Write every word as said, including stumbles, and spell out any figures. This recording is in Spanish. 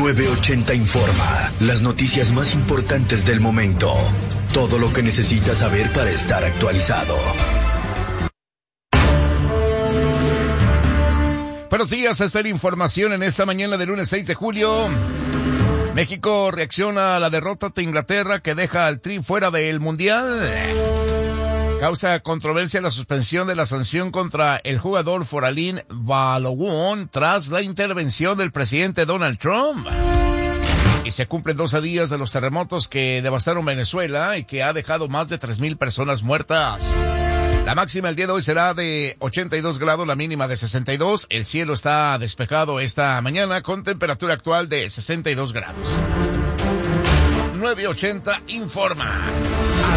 nueve ochenta Informa. Las noticias más importantes del momento. Todo lo que necesitas saber para estar actualizado. Buenos días, esta es la información en esta mañana del lunes seis de julio. México reacciona a la derrota de Inglaterra que deja al Tri fuera del Mundial. Causa controversia la suspensión de la sanción contra el jugador Foralín Balogun tras la intervención del presidente Donald Trump. Y se cumplen doce días de los terremotos que devastaron Venezuela y que ha dejado más de tres mil personas muertas. La máxima el día de hoy será de ochenta y dos grados, la mínima de sesenta y dos. El cielo está despejado esta mañana con temperatura actual de sesenta y dos grados. nueve ochenta Informa.